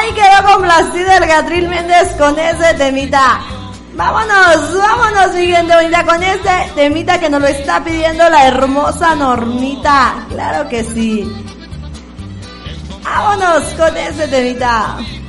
Ahí quedó complacido el Catril Méndez con ese temita. Vámonos, mi gente bonita, con este temita que nos lo está pidiendo la hermosa Normita. Claro que sí. Vámonos con ese temita.